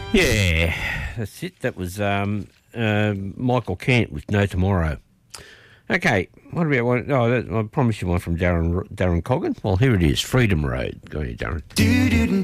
Yeah, that's it. That was Michael Kent with No Tomorrow. Okay, what about one? I promised you one from Darren Coggan. Well, here it is, Freedom Road. Go ahead, Darren.